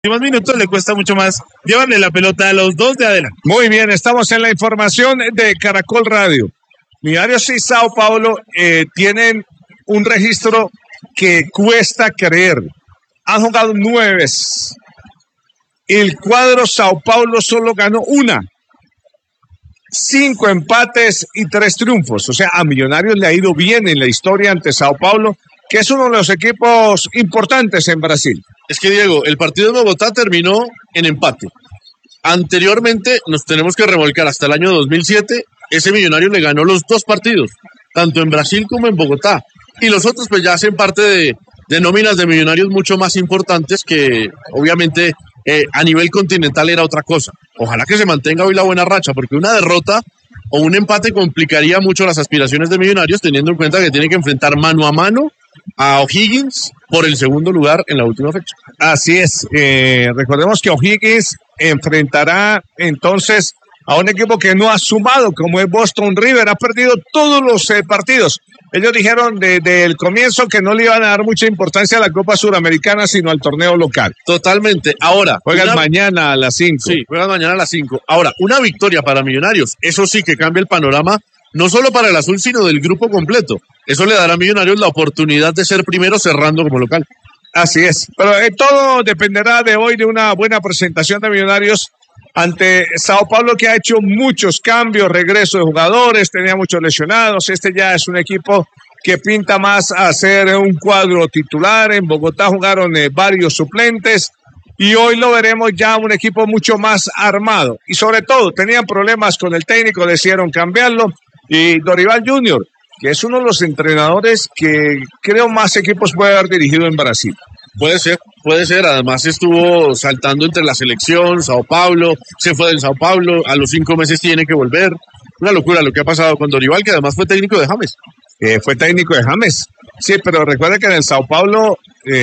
últimos minutos le cuesta mucho más llevarle la pelota a los dos de adelante. Muy bien, estamos en la información de Caracol Radio. Millonarios y Sao Paulo tienen un registro que cuesta creer. Han jugado 9 veces. El cuadro Sao Paulo solo ganó una. 5 empates y 3 triunfos. O sea, a Millonarios le ha ido bien en la historia ante Sao Paulo, que es uno de los equipos importantes en Brasil. Es que, Diego, el partido de Bogotá terminó en empate. Anteriormente nos tenemos que revolcar hasta el año 2007. Ese Millonario le ganó los 2 partidos, tanto en Brasil como en Bogotá. Y los otros pues ya hacen parte de nóminas de Millonarios mucho más importantes que obviamente a nivel continental era otra cosa. Ojalá que se mantenga hoy la buena racha, porque una derrota o un empate complicaría mucho las aspiraciones de Millonarios, teniendo en cuenta que tiene que enfrentar mano a mano a O'Higgins por el segundo lugar en la última fecha. Así es. Recordemos que O'Higgins enfrentará entonces a un equipo que no ha sumado, como es Boston River. Ha perdido todos los partidos. Ellos dijeron desde el comienzo que no le iban a dar mucha importancia a la Copa Suramericana, sino al torneo local. Totalmente. Ahora, juegan mañana a las 5. Sí, juegan mañana a las 5. Ahora, una victoria para Millonarios, eso sí que cambia el panorama, no solo para el azul, sino del grupo completo. Eso le dará a Millonarios la oportunidad de ser primero cerrando como local. Así es. Pero todo dependerá de hoy de una buena presentación de Millonarios ante Sao Paulo, que ha hecho muchos cambios, regreso de jugadores, tenía muchos lesionados. Este ya es un equipo que pinta más a ser un cuadro titular. En Bogotá jugaron varios suplentes y hoy lo veremos ya un equipo mucho más armado. Y sobre todo, tenían problemas con el técnico, decidieron cambiarlo. Y Dorival Junior, que es uno de los entrenadores que creo más equipos puede haber dirigido en Brasil. Puede ser. Además estuvo saltando entre la selección, Sao Paulo, se fue del Sao Paulo, a los 5 meses tiene que volver. Una locura lo que ha pasado con Dorival, que además fue técnico de James. Fue técnico de James. Sí, pero recuerda que en el Sao Paulo,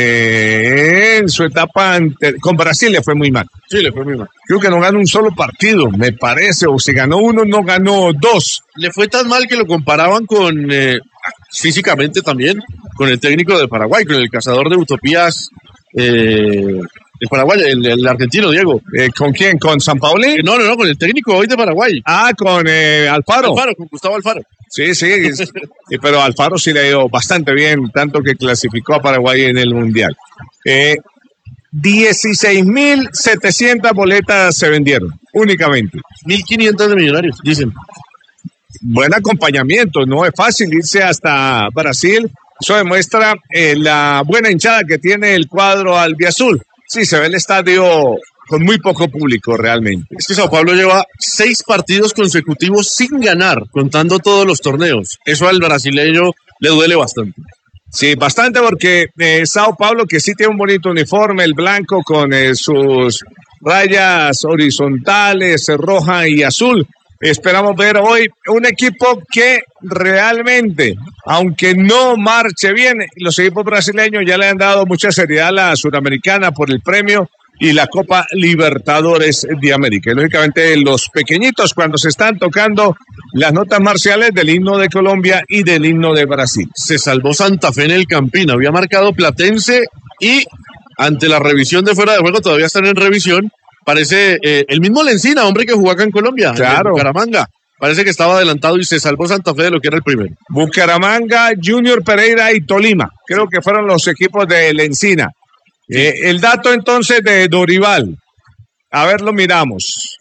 en su etapa con Brasil le fue muy mal. Sí, le fue muy mal. Creo que no ganó un solo partido, me parece, o si ganó uno, no ganó 2. Le fue tan mal que lo comparaban con, físicamente también, con el técnico de Paraguay, con el cazador de utopías, el Paraguay, el argentino, Diego. ¿Con quién? ¿Con Sampaoli? No, con el técnico hoy de Paraguay. Ah, con Alfaro. Con Gustavo Alfaro. Sí, pero Alfaro sí le ha ido bastante bien, tanto que clasificó a Paraguay en el Mundial. 16.700 boletas se vendieron, únicamente. 1.500 de Millonarios, dicen. Buen acompañamiento, no es fácil irse hasta Brasil. Eso demuestra la buena hinchada que tiene el cuadro albiazul. Sí, se ve el estadio con muy poco público realmente. Es que Sao Paulo lleva 6 partidos consecutivos sin ganar, contando todos los torneos. Eso al brasileño le duele bastante. Sí, bastante, porque Sao Paulo, que sí tiene un bonito uniforme, el blanco con sus rayas horizontales, roja y azul. Esperamos ver hoy un equipo que realmente, aunque no marche bien, los equipos brasileños ya le han dado mucha seriedad a la Suramericana por el premio y la Copa Libertadores de América. Y lógicamente los pequeñitos, cuando se están tocando las notas marciales del himno de Colombia y del himno de Brasil. Se salvó Santa Fe en el Campín, había marcado Platense y ante la revisión de fuera de juego, todavía están en revisión, parece el mismo Lencina, hombre que jugó acá en Colombia, claro. En Bucaramanga. Parece que estaba adelantado y se salvó Santa Fe de lo que era el primero. Bucaramanga, Junior Pereira y Tolima, creo que fueron los equipos de Lencina. El dato entonces de Dorival, a ver, lo miramos.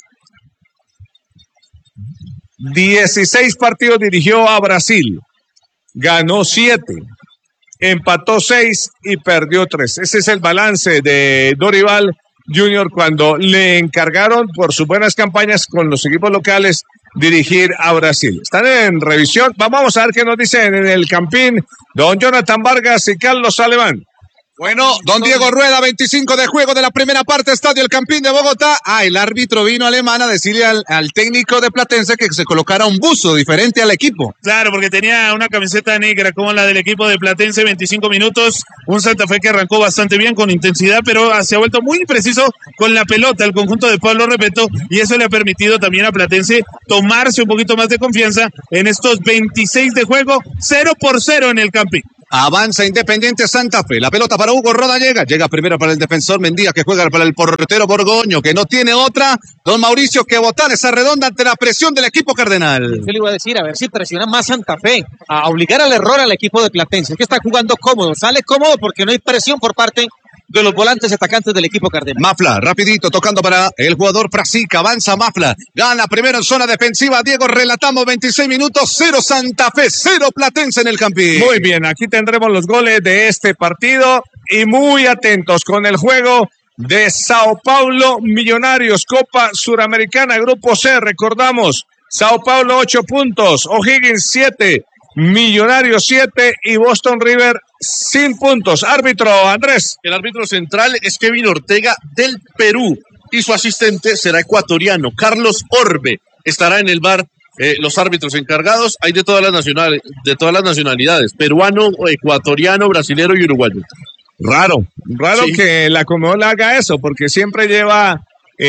16 partidos dirigió a Brasil, ganó 7, empató 6 y perdió 3. Ese es el balance de Dorival Junior cuando le encargaron por sus buenas campañas con los equipos locales dirigir a Brasil. Están en revisión. Vamos a ver qué nos dicen en el Campín don Jonathan Vargas y Carlos Alemán. Bueno, don Diego Rueda, 25 de juego de la primera parte, Estadio El Campín de Bogotá. El árbitro vino alemán a decirle al técnico de Platense que se colocara un buzo diferente al equipo. Claro, porque tenía una camiseta negra como la del equipo de Platense, 25 minutos, un Santa Fe que arrancó bastante bien, con intensidad, pero se ha vuelto muy preciso con la pelota, el conjunto de Pablo Repeto, y eso le ha permitido también a Platense tomarse un poquito más de confianza en estos 26 de juego, 0-0 en el Campín. Avanza Independiente Santa Fe. La pelota para Hugo Roda llega primero para el defensor Mendía, que juega para el portero Borgoño, que no tiene otra. Don Mauricio, que botar esa redonda ante la presión del equipo cardenal. Yo le iba a decir, a ver si presiona más Santa Fe, a obligar al error al equipo de Platense, que está jugando cómodo, sale cómodo porque no hay presión por parte de los volantes atacantes del equipo cardenal. Mafla, rapidito, tocando para el jugador Frasica, avanza Mafla, gana primero en zona defensiva, Diego, relatamos 26 minutos, 0 Santa Fe, 0 Platense en el Campín. Muy bien, aquí tendremos los goles de este partido y muy atentos con el juego de Sao Paulo Millonarios, Copa Suramericana, Grupo C, recordamos, Sao Paulo 8 puntos, O'Higgins 7, Millonarios 7 y Boston River sin puntos. Árbitro, Andrés. El árbitro central es Kevin Ortega del Perú y su asistente será ecuatoriano, Carlos Orbe. Estará en el VAR. Los árbitros encargados hay de todas las nacionalidades, peruano, ecuatoriano, brasilero y uruguayo. Raro sí. Que la Conmebol haga eso, porque siempre lleva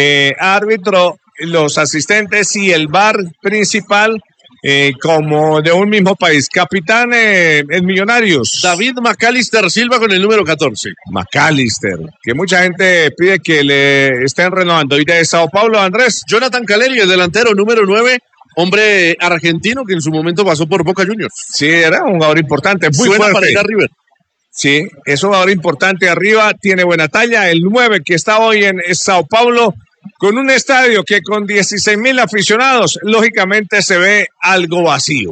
árbitro, los asistentes y el VAR principal como de un mismo país. Capitán en Millonarios. David McAllister Silva con el número 14. McAllister, que mucha gente pide que le estén renovando. Y de Sao Paulo, Andrés. Jonathan Caleri, el delantero número 9. Hombre argentino que en su momento pasó por Boca Juniors. Sí, era un jugador importante, muy Suena fuerte. Para ir a River. Sí, es un jugador importante arriba, tiene buena talla. El 9 que está hoy en Sao Paulo, con un estadio que con 16,000 aficionados, lógicamente se ve algo vacío.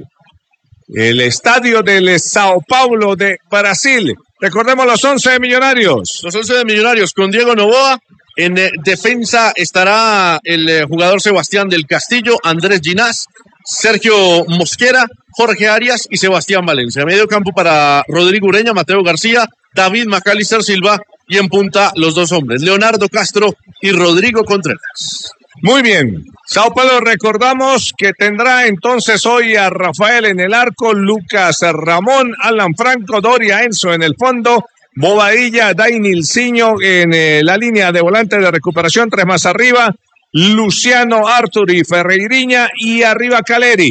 El estadio del Sao Paulo de Brasil. Recordemos los 11 de Millonarios. Los 11 de Millonarios con Diego Noboa. En defensa estará el jugador Sebastián del Castillo, Andrés Ginás, Sergio Mosquera, Jorge Arias y Sebastián Valencia. Medio campo para Rodrigo Ureña, Mateo García, David McAllister Silva y en punta los dos hombres, Leonardo Castro y Rodrigo Contreras. Muy bien. Sao Paulo, recordamos que tendrá entonces hoy a Rafael en el arco, Lucas Ramón, Alan Franco, Doria Enzo en el fondo, Bobadilla, Dainilciño en la línea de volante de recuperación, 3 más arriba, Luciano, Artur y Ferreiriña y arriba Caleri.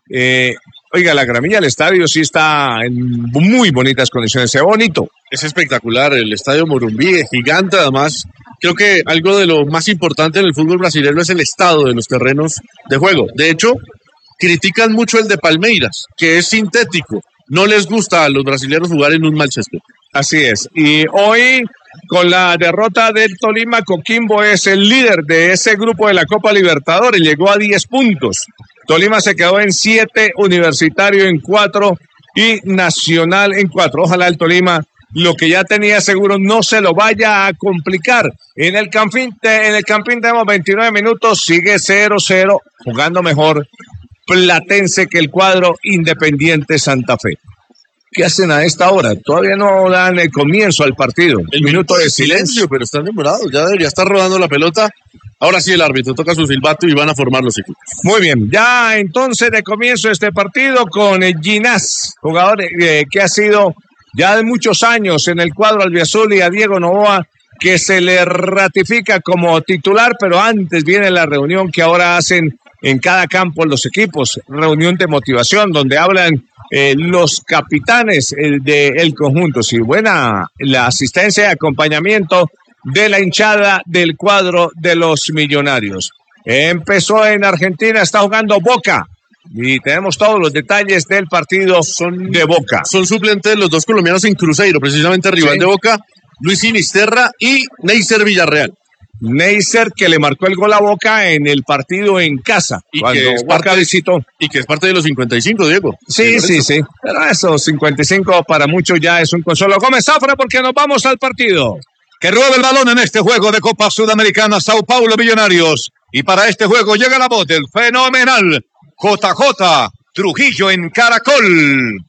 Oiga, la gramilla del estadio sí está en muy bonitas condiciones, es bonito. Es espectacular, el estadio Morumbi, es gigante además. Creo que algo de lo más importante en el fútbol brasileño es el estado de los terrenos de juego. De hecho, critican mucho el de Palmeiras, que es sintético. No les gusta a los brasileños jugar en un mal césped. Así es. Y hoy, con la derrota del Tolima, Coquimbo es el líder de ese grupo de la Copa Libertadores. Llegó a 10 puntos. Tolima se quedó en 7, Universitario en 4 y Nacional en 4. Ojalá el Tolima, lo que ya tenía seguro, no se lo vaya a complicar. En el Campín tenemos 29 minutos, sigue 0-0, jugando mejor Platense que el cuadro Independiente Santa Fe. ¿Qué hacen a esta hora? Todavía no dan el comienzo al partido. El minuto de silencio, pero están demorados. Ya debería estar rodando la pelota. Ahora sí el árbitro toca su silbato y van a formar los equipos. Muy bien. Ya entonces de comienzo este partido con Ginás, jugador que ha sido ya de muchos años en el cuadro albiazul, y a Diego Noboa, que se le ratifica como titular, pero antes viene la reunión que ahora hacen en cada campo los equipos, reunión de motivación donde hablan los capitanes del conjunto. Sí, buena la asistencia y acompañamiento de la hinchada del cuadro de los Millonarios. Empezó en Argentina, está jugando Boca y tenemos todos los detalles del partido de Boca. Son suplentes los dos colombianos en Cruzeiro, precisamente rival de Boca, Luis Sinisterra y Neisser Villarreal. Neisser, que le marcó el gol a Boca en el partido en casa, y cuando que es Boca visitó. Y que es parte de los 55, Diego. Sí. Pero esos 55 para muchos ya es un consuelo. Gómez Zafra, porque nos vamos al partido. Que rueda el balón en este juego de Copa Sudamericana, Sao Paulo Millonarios. Y para este juego llega la voz del fenomenal JJ Trujillo en Caracol.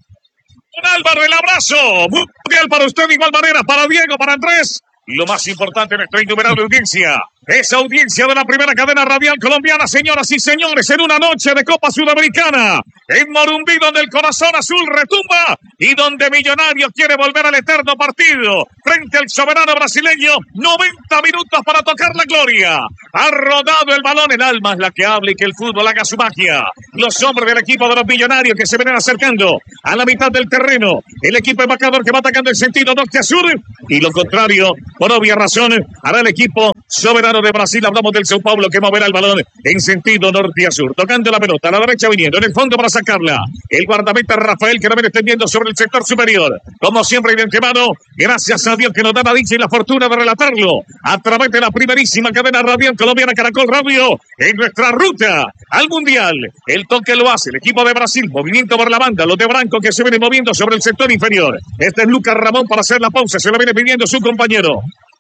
Álvaro, el abrazo mundial para usted, de igual manera para Diego, para Andrés. Lo más importante en nuestra innumerable audiencia, esa audiencia de la primera cadena radial colombiana, señoras y señores, en una noche de Copa Sudamericana. en Morumbí, donde el corazón azul retumba y donde Millonario quiere volver al eterno partido frente al soberano brasileño. 90 minutos para tocar la gloria. Ha rodado el balón, el alma es la que habla y que el fútbol haga su magia. Los hombres del equipo de los Millonarios que se vienen acercando a la mitad del terreno. El equipo embajador que va atacando el sentido norte a sur, y lo contrario, por obvia razón, hará el equipo soberano de Brasil. Hablamos del São Paulo que moverá el balón en sentido norte a sur, tocando la pelota a la derecha, viniendo en el fondo para sacarla. El guardameta Rafael que la viene extendiendo sobre el sector superior. Como siempre, de antemano, gracias a Dios que nos da la dicha y la fortuna de relatarlo a través de la primerísima cadena radial colombiana Caracol Radio en nuestra ruta al Mundial. El toque lo hace el equipo de Brasil, movimiento por la banda, los de Branco que se vienen moviendo sobre el sector inferior. Este es Lucas Ramón para hacer la pausa, se lo viene pidiendo su compañero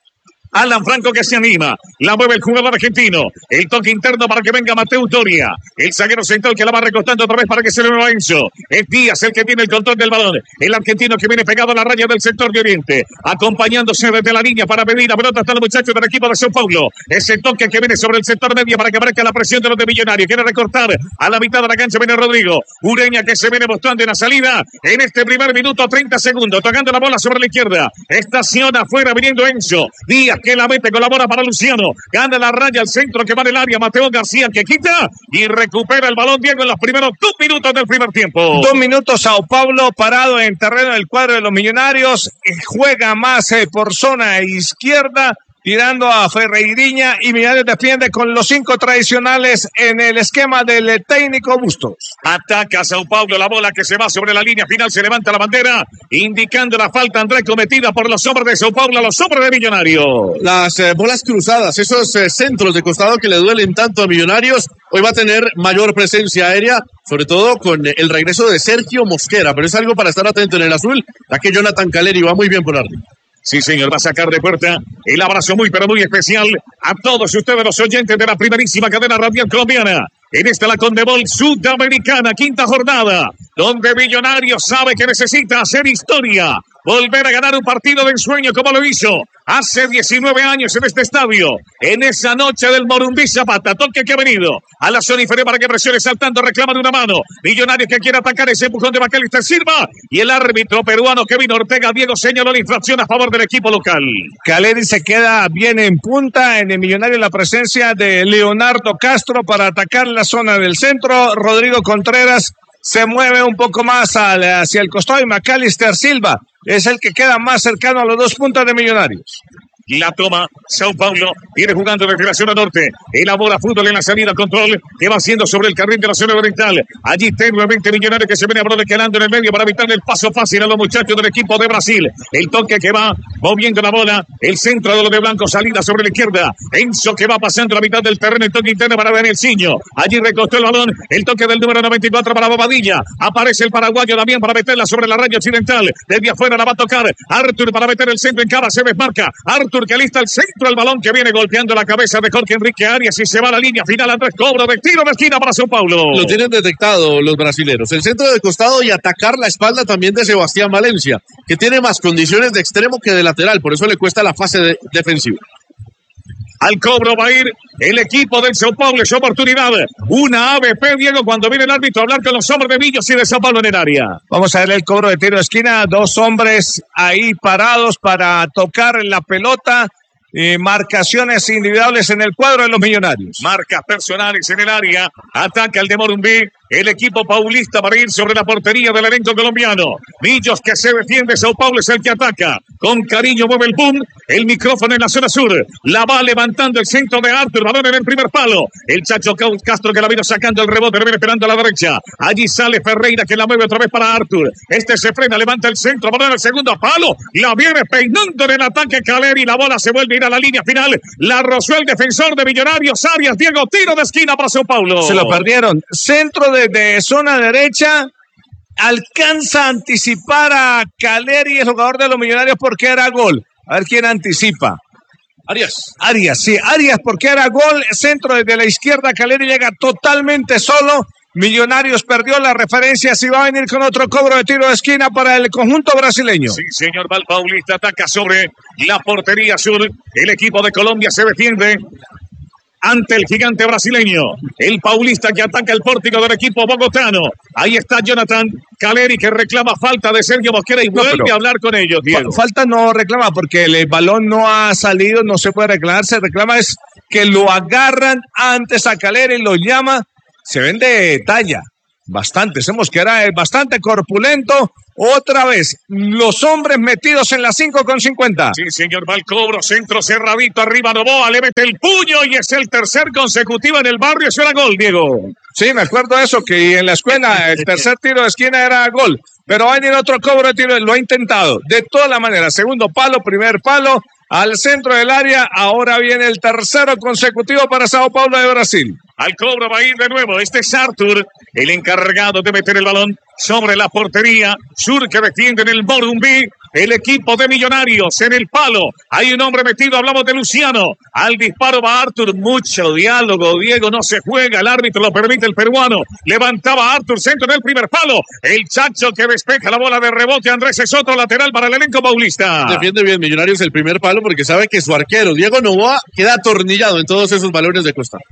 Alan Franco que se anima, la mueve el jugador argentino, el toque interno para que venga Mateo Doria, el zaguero central que la va recostando otra vez para que se le mueva Enzo. Es Díaz el que tiene el control del balón, el argentino que viene pegado a la raya del sector de Oriente, acompañándose desde la línea para pedir la pelota hasta los muchachos del equipo de São Paulo. Ese toque que viene sobre el sector medio para que marque la presión de los de Millonarios, quiere recortar a la mitad de la cancha, viene Rodrigo Ureña que se viene mostrando en la salida en este primer minuto, 30 segundos, tocando la bola sobre la izquierda, estaciona afuera viniendo Enzo Díaz que la mete, colabora para Luciano, gana la raya al centro que va en el área, Mateo García que quita y recupera el balón Diego en los primeros 2 minutos del primer tiempo. 2 minutos, Sao Paulo parado en terreno del cuadro de los Millonarios, juega más por zona izquierda, tirando a Ferreiriña, y Millonarios defiende con los 5 tradicionales en el esquema del técnico Bustos. Ataca Sao Paulo, la bola que se va sobre la línea final, se levanta la bandera, indicando la falta, Andrés, cometida por los hombres de Sao Paulo, los hombres de Millonarios. Las bolas cruzadas, esos centros de costado que le duelen tanto a Millonarios, hoy va a tener mayor presencia aérea, sobre todo con el regreso de Sergio Mosquera, pero es algo para estar atento en el azul, ya que Jonathan Caleri va muy bien por arriba. Sí, señor, va a sacar de puerta el abrazo muy, pero muy especial a todos ustedes, los oyentes de la primerísima cadena radial colombiana. En esta la Conmebol Sudamericana, 5ª jornada, donde Millonarios sabe que necesita hacer historia, volver a ganar un partido de ensueño como lo hizo hace 19 años en este estadio, en esa noche del Morumbí Zapata. Toque que ha venido a la zona inferior para que presione saltando, reclama de una mano. Millonarios que quiere atacar ese empujón de Macalister Silva, y el árbitro peruano Kevin Ortega Diego señaló la infracción a favor del equipo local. Caleri se queda bien en punta, en el Millonario la presencia de Leonardo Castro para atacar la zona del centro. Rodrigo Contreras se mueve un poco más hacia el costado, y Macalister Silva es el que queda más cercano a los 2 puntos de Millonarios. La toma Sao Paulo, viene jugando desde la zona norte, elabora fútbol en la salida, control que va haciendo sobre el carril de la zona oriental. Allí está nuevamente Millonarios que se viene quedando en el medio para evitar el paso fácil a los muchachos del equipo de Brasil. El toque que va moviendo la bola, el centro de los de blanco, salida sobre la izquierda. Enzo que va pasando la mitad del terreno, el toque interno para Danielsinho. Allí recostó el balón, el toque del número 94 para Bobadilla. Aparece el paraguayo también para meterla sobre la raya occidental. Desde afuera la va a tocar Arthur para meter el centro en cara, se desmarca Arthur que alista el centro, el balón que viene golpeando la cabeza de Jorge Enrique Arias, y se va a la línea final. Andrés, cobro de tiro de esquina para São Paulo. Lo tienen detectado los brasileros, el centro de costado, y atacar la espalda también de Sebastián Valencia, que tiene más condiciones de extremo que de lateral, por eso le cuesta la fase defensiva. Al cobro va a ir el equipo del São Paulo, es oportunidad, una ABP, Diego, cuando viene el árbitro a hablar con los hombres de Millos y de São Paulo en el área. Vamos a ver el cobro de tiro de esquina, 2 hombres ahí parados para tocar la pelota. Marcaciones individuales en el cuadro de los Millonarios. Marcas personales en el área. Ataca el de Morumbí. El equipo paulista para ir sobre la portería del elenco colombiano. Millos que se defiende. Sao Paulo es el que ataca. Con cariño mueve el boom. El micrófono en la zona sur. La va levantando el centro de Arthur. Balón en el primer palo. El Chacho Castro que la vino sacando el rebote. Le viene esperando a la derecha. Allí sale Ferreira que la mueve otra vez para Arthur. Este se frena, levanta el centro. Balón en el segundo palo. La viene peinando en el ataque Caleri. La bola se vuelve a ir a la línea final. La rozó el defensor de Millonarios. Arias, Diego, tiro de esquina para Sao Paulo. Se lo perdieron. Centro de zona derecha. Alcanza a anticipar a Caleri, el jugador de los Millonarios, porque era gol. A ver quién anticipa. Arias, sí, Arias, porque era gol. Centro desde la izquierda, Caleri llega totalmente solo. Millonarios perdió la referencia, si va a venir con otro cobro de tiro de esquina para el conjunto brasileño. Sí, señor, Val Paulista ataca sobre la portería sur. El equipo de Colombia se defiende. ante el gigante brasileño. El paulista que ataca el pórtico del equipo bogotano. Ahí está Jonathan Caleri que reclama falta de Sergio Mosquera y vuelve a hablar con ellos, Diego. Falta no reclama porque el balón no ha salido, no se puede reclamar. Se reclama es que lo agarran antes a Caleri, lo llama. Se ven de talla. Bastante. Ese Mosquera es bastante corpulento. Otra vez, los hombres metidos en las 5:50. Sí, señor, va el cobro, centro cerradito, arriba Novoa, le mete el puño y es el tercer consecutivo en el barrio, eso era gol, Diego. Sí, me acuerdo de eso, que en la escuela el tercer tiro de esquina era gol, pero va a venir otro cobro de tiro, lo ha intentado, de todas las maneras, segundo palo, primer palo, al centro del área, ahora viene el tercero consecutivo para Sao Paulo de Brasil. Al cobro va a ir de nuevo, este es Arthur, el encargado de meter el balón sobre la portería. Sur que defiende en el Morumbi. El equipo de Millonarios en el palo. Hay un hombre metido, hablamos de Luciano. Al disparo va Arthur. Mucho diálogo, Diego, no se juega. El árbitro lo permite el peruano. Levantaba Arthur, centro en el primer palo. El Chacho que despeja la bola de rebote. Andrés es otro lateral para el elenco paulista. Defiende bien Millonarios el primer palo porque sabe que su arquero, Diego Novoa, queda atornillado en todos esos balones de Costa.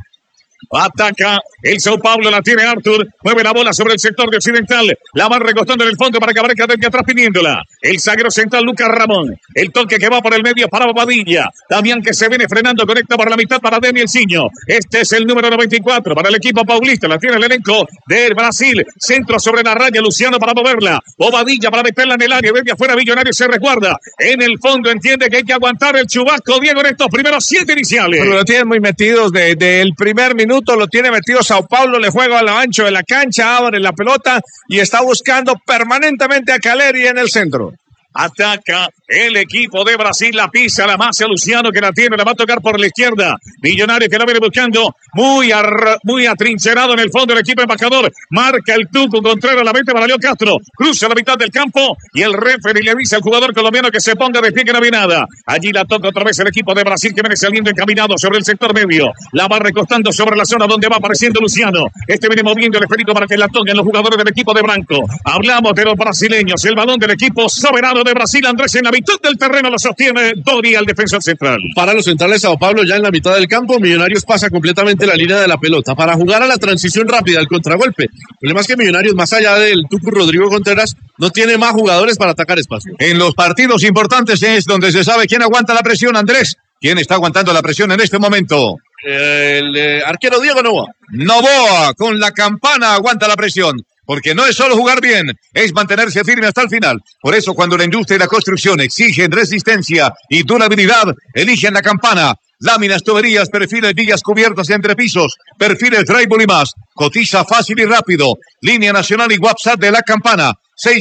Ataca el Sao Paulo, la tiene Arthur, mueve la bola sobre el sector de occidental, la va recostando en el fondo para que aparezca desde atrás pidiéndola. El zaguero central Lucas Ramón, el toque que va por el medio para Bobadilla, Damián que se viene frenando, conecta por la mitad para Daniel Ciño. Este es el número 94 para el equipo paulista, la tiene el elenco del Brasil, centro sobre la raya, Luciano para moverla, Bobadilla para meterla en el área, desde afuera Millonario se resguarda, en el fondo entiende que hay que aguantar el chubasco, Diego, en estos primeros 7 iniciales. Pero lo tienen muy metidos desde el primer minuto, lo tiene metido Sao Paulo, le juega a lo ancho de la cancha, abre la pelota y está buscando permanentemente a Caleri en el centro. Ataca el equipo de Brasil, la pisa, la masa Luciano que la tiene, la va a tocar por la izquierda. Millonario que la viene buscando, muy atrincherado en el fondo el equipo embajador. Marca el Tuco Contreras, la mete para Leo Castro. Cruza la mitad del campo y el referee le dice al jugador colombiano que se ponga de pie, que no había nada. Allí la toca otra vez el equipo de Brasil que viene saliendo encaminado sobre el sector medio. La va recostando sobre la zona donde va apareciendo Luciano. Este viene moviendo el esférico para que la toquen los jugadores del equipo de Branco. Hablamos de los brasileños, el balón del equipo soberano de Brasil, Andrés en la mitad del terreno lo sostiene Doria, el defensor central. Para los centrales Sao Paulo ya en la mitad del campo, Millonarios pasa completamente la línea de la pelota para jugar a la transición rápida, al contragolpe. El problema es que Millonarios, más allá del Tucu Rodrigo Contreras, no tiene más jugadores para atacar espacio. En los partidos importantes es donde se sabe quién aguanta la presión, Andrés. ¿Quién está aguantando la presión en este momento? El arquero Diego Novoa. Novoa, con la campana aguanta la presión. Porque no es solo jugar bien, es mantenerse firme hasta el final. Por eso cuando la industria y la construcción exigen resistencia y durabilidad, eligen la campana. Láminas, tuberías, perfiles, vigas cubiertas y entrepisos, perfiles drywall y más. Cotiza fácil y rápido. Línea nacional y WhatsApp de la campana.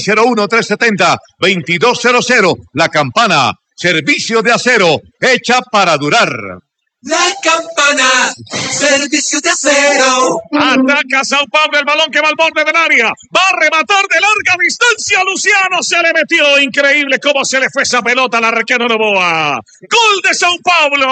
601-370-2200. La campana. Servicio de acero, hecha para durar. La campana, servicio de acero. Ataca Sao Paulo, el balón que va al borde del área. Va a rematar de larga distancia. Luciano se le metió. Increíble cómo se le fue esa pelota al arquero Novoa. Gol de Sao Paulo.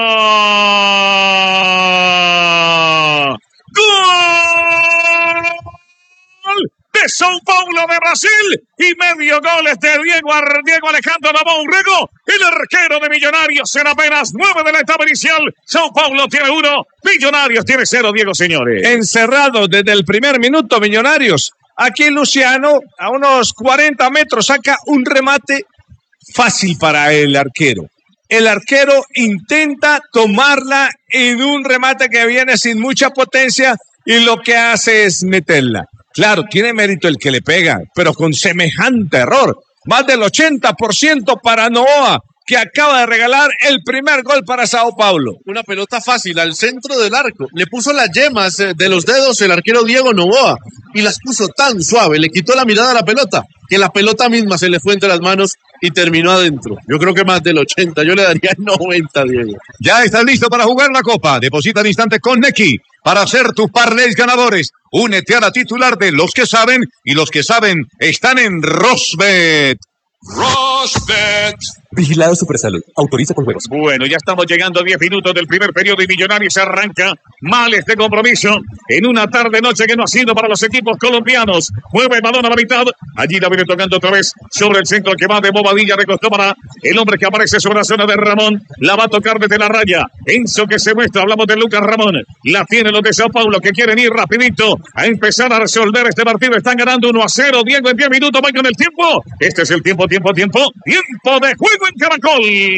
Gol de Sao Paulo de Brasil y medio goles de Diego Alejandro Novoa Urrego, el arquero de Millonarios en apenas 9 de la etapa inicial. Sao Paulo tiene 1, Millonarios tiene 0, Diego, señores. Encerrado desde el primer minuto Millonarios. Aquí Luciano a unos 40 metros saca un remate fácil para el arquero. El arquero intenta tomarla en un remate que viene sin mucha potencia y lo que hace es meterla. Claro, tiene mérito el que le pega, pero con semejante error. Más del 80% para Novoa, que acaba de regalar el primer gol para Sao Paulo. Una pelota fácil al centro del arco. Le puso las yemas de los dedos el arquero Diego Novoa y las puso tan suave, le quitó la mirada a la pelota, que la pelota misma se le fue entre las manos y terminó adentro. Yo creo que más del 80, yo le daría el 90, Diego. Ya estás listo para jugar la Copa. Deposita al instante con Nequi para hacer tus parlays ganadores. Únete a la titular de los que saben, y los que saben están en Rosbet. Rosbet, Vigilado Supersalud. Autoriza con juegos. Bueno, ya estamos llegando a 10 minutos del primer periodo y Millonarios arranca mal este compromiso en una tarde-noche que no ha sido para los equipos colombianos. Mueve el balón a la mitad. Allí la viene tocando otra vez sobre el centro que va de Bobadilla. Recostó para el hombre que aparece sobre la zona de Ramón. La va a tocar desde la raya. Enzo que se muestra. Hablamos de Lucas Ramón. La tienen los de Sao Paulo que quieren ir rapidito a empezar a resolver este partido. Están ganando 1-0. Diego en 10 minutos. Va con el tiempo. Este es el tiempo de juego en Caracol.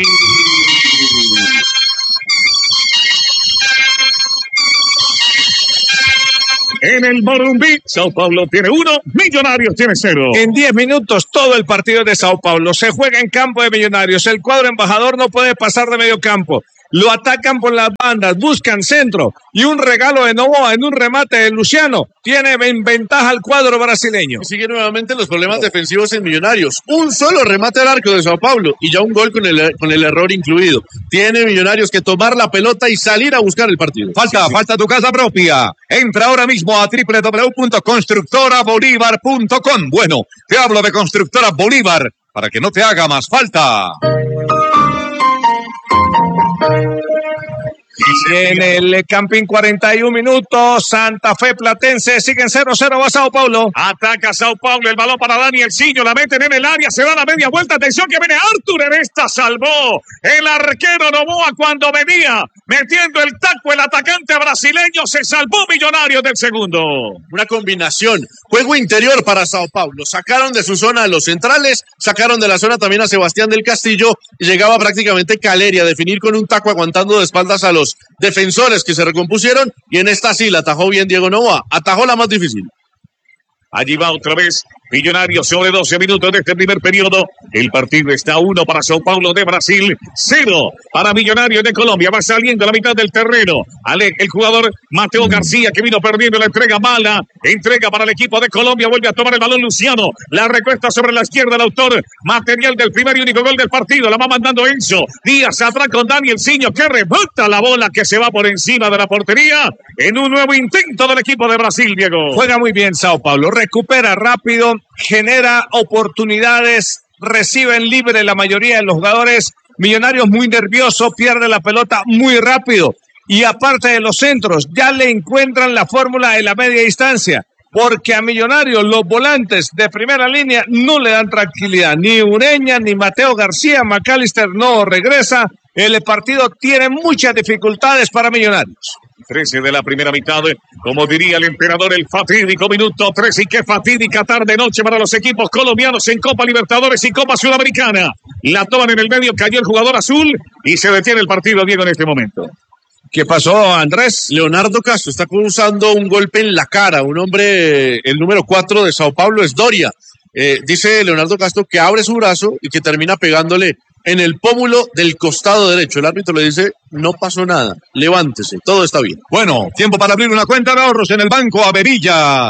En el Morumbi, Sao Paulo tiene 1, Millonarios tiene 0. En 10 minutos todo el partido de Sao Paulo se juega en campo de Millonarios. El cuadro embajador no puede pasar de medio campo. Lo atacan por las bandas, buscan centro y un regalo de Novoa en un remate de Luciano tiene en ventaja al cuadro brasileño. Y sigue nuevamente los problemas defensivos en Millonarios. Un solo remate al arco de Sao Paulo y ya un gol con el error incluido. Tiene Millonarios que tomar la pelota y salir a buscar el partido. Falta tu casa propia. Entra ahora mismo a www.constructorabolívar.com. Bueno, te hablo de Constructora Bolívar para que no te haga más falta. En el Campín 41 minutos, Santa Fe Platense siguen 0-0, va Sao Paulo. Ataca Sao Paulo, el balón para Dani Elciño, la meten en el área, se da la media vuelta, atención que viene Artur, en esta salvó el arquero Novoa cuando venía metiendo el taco, el atacante brasileño, se salvó Millonarios del segundo. Una combinación, juego interior para Sao Paulo, sacaron de su zona a los centrales, sacaron de la zona también a Sebastián del Castillo y llegaba prácticamente Caleri a definir con un taco aguantando de espaldas a los defensores que se recompusieron y en esta sí la atajó bien Diego Novoa, atajó la más difícil. Allí va otra vez Millonarios sobre 12 minutos de este primer periodo. El partido está 1 para Sao Paulo de Brasil, 0 para Millonarios de Colombia. Va saliendo a la mitad del terreno. El jugador Mateo García que vino perdiendo la entrega mala. Entrega para el equipo de Colombia. Vuelve a tomar el balón Luciano. La recuesta sobre la izquierda el autor material del primer y único gol del partido. La va mandando Enzo. Díaz atrás con Dani Elciño que rebota la bola que se va por encima de la portería. En un nuevo intento del equipo de Brasil, Diego. Juega muy bien Sao Paulo. Recupera rápido. Genera oportunidades, reciben libre la mayoría de los jugadores. Millonarios muy nervioso, pierde la pelota muy rápido y aparte de los centros ya le encuentran la fórmula de la media distancia, porque a Millonarios los volantes de primera línea no le dan tranquilidad, ni Ureña ni Mateo García. McAllister no regresa, el partido tiene muchas dificultades para Millonarios. 13 de la primera mitad, como diría el emperador, el fatídico minuto 13 y qué fatídica tarde-noche para los equipos colombianos en Copa Libertadores y Copa Sudamericana. La toman en el medio, cayó el jugador azul y se detiene el partido, Diego, en este momento. ¿Qué pasó, Andrés? Leonardo Castro está causando un golpe en la cara, un hombre, el número 4 de Sao Paulo es Doria. Dice Leonardo Castro que abre su brazo y que termina pegándole en el pómulo del costado derecho. El árbitro le dice, no pasó nada, levántese, todo está bien. Bueno, tiempo para abrir una cuenta de ahorros en el Banco Averillas.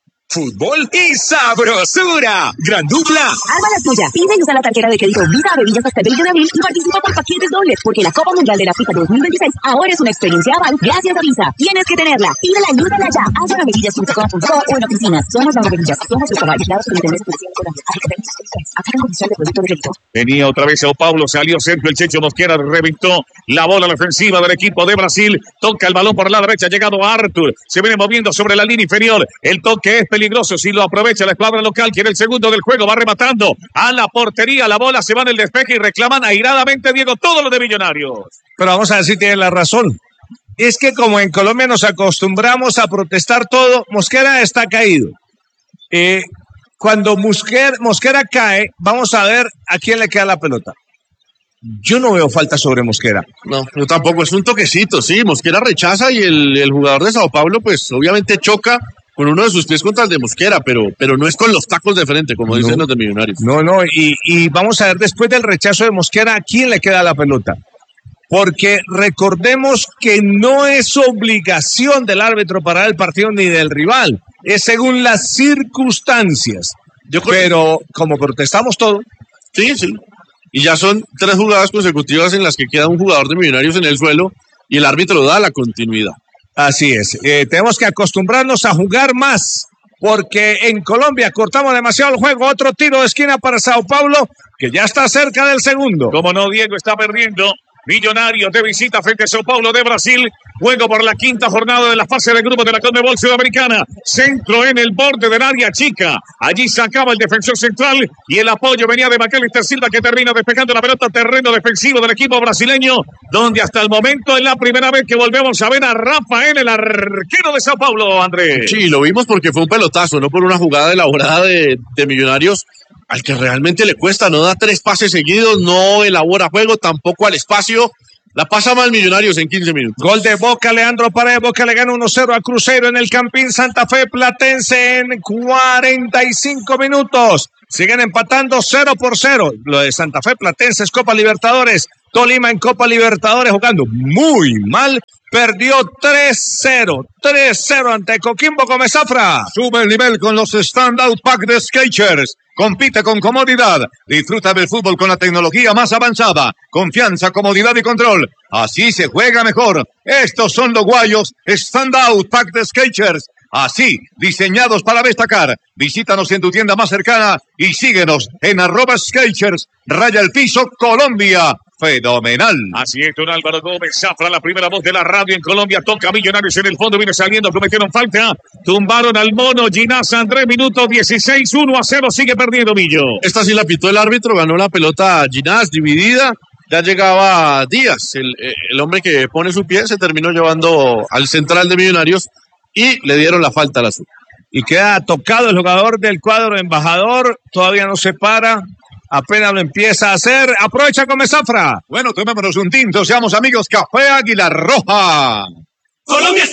Fútbol y sabrosura. Gran dupla. Arma la tuya. Pide y usa la tarjeta de crédito Visa Averillas hasta el 20 de abril y participa por paquetes dobles, porque la Copa Mundial de la FIFA 2026 ahora es una experiencia aval gracias a Visa. Tienes que tenerla. Pídela y úsala ya. Haz en averillas.com.co o en oficinas. Somos Banco Averillas. Somos los caballos. Dados por Internet Financiera de Colombia. Aplica condición de producto de crédito. Venía otra vez Sao Paulo, salió Sergio el Checho Mosquera, reventó la bola a la ofensiva del equipo de Brasil. Toca el balón por la derecha, ha llegado a Artur. Se viene moviendo sobre la línea inferior. El toque es peligroso si lo aprovecha la escuadra local, quiere el segundo del juego, va rematando a la portería, la bola se va en el despeje y reclaman airadamente, Diego, todo lo de Millonarios. Pero vamos a ver si tienen la razón. Es que como en Colombia nos acostumbramos a protestar todo, Mosquera está caído. Cuando Mosquera cae, vamos a ver a quién le queda la pelota. Yo no veo falta sobre Mosquera. No, yo tampoco, es un toquecito, sí, Mosquera rechaza y el jugador de Sao Paulo pues obviamente choca con uno de sus pies contra el de Mosquera, pero no es con los tacos de frente, como dicen los de Millonarios. No, y vamos a ver después del rechazo de Mosquera, ¿a quién le queda la pelota? Porque recordemos que no es obligación del árbitro parar el partido ni del rival, es según las circunstancias. Pero como protestamos todo. Sí. Y ya son 3 jugadas consecutivas en las que queda un jugador de Millonarios en el suelo y el árbitro da la continuidad. Así es, tenemos que acostumbrarnos a jugar más, porque en Colombia cortamos demasiado el juego. Otro tiro de esquina para Sao Paulo, que ya está cerca del segundo. Como no, Diego está perdiendo. Millonarios de visita frente a Sao Paulo de Brasil. Juego por la quinta jornada de la fase de grupos de la Conmebol Sudamericana. Centro en el borde del área chica. Allí sacaba el defensor central y el apoyo venía de Macalister Silva, que termina despejando la pelota al terreno defensivo del equipo brasileño, donde hasta el momento es la primera vez que volvemos a ver a Rafael, el arquero de Sao Paulo, Andrés. Sí, lo vimos porque fue un pelotazo, no por una jugada elaborada de Millonarios, al que realmente le cuesta, no da 3 pases seguidos, no elabora juego, tampoco al espacio. La pasa mal Millonarios en 15 minutos. Gol de Boca, Leandro Paredes. Boca le gana 1-0 a Cruzeiro en el Campín Santa Fe Platense en 45 minutos. Siguen empatando 0-0. Lo de Santa Fe Platense es Copa Libertadores. Tolima en Copa Libertadores jugando muy mal. Perdió 3-0 ante Coquimbo Comezafra. Sube el nivel con los Standout Pack de Skechers. Compite con comodidad. Disfruta del fútbol con la tecnología más avanzada. Confianza, comodidad y control. Así se juega mejor. Estos son los guayos Standout Pack de Skechers. Así, diseñados para destacar. Visítanos en tu tienda más cercana y síguenos en @Skechers, _, Colombia. Fenomenal. Así es, don Álvaro Gómez Zafra, la primera voz de la radio en Colombia. Toca Millonarios en el fondo, viene saliendo, cometieron falta. Tumbaron al mono Ginás Andrés, minuto 16, 1-0, sigue perdiendo Millo. Esta sí la pitó el árbitro, ganó la pelota Ginás, dividida. Ya llegaba Díaz, el hombre que pone su pie, se terminó llevando al central de Millonarios y le dieron la falta al azul. Y queda tocado el jugador del cuadro embajador, todavía no se para. Apenas lo empieza a hacer. Aprovecha Comezafra. Bueno, tomémonos un tinto. Seamos amigos. Café Águila Roja. Colombia está